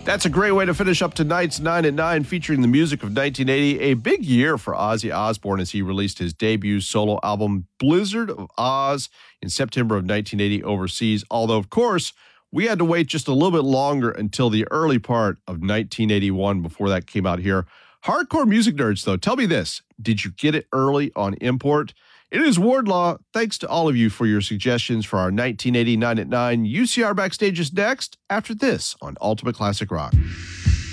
That's a great way to finish up tonight's 9 at 9, featuring the music of 1980. A big year for Ozzy Osbourne as he released his debut solo album, Blizzard of Oz, in September of 1980 overseas. Although, of course, we had to wait just a little bit longer until the early part of 1981 before that came out here. Hardcore music nerds, though, tell me this. Did you get it early on import? It is Wardlaw. Thanks to all of you for your suggestions for our 1989 at 9. UCR Backstage is next after this on Ultimate Classic Rock.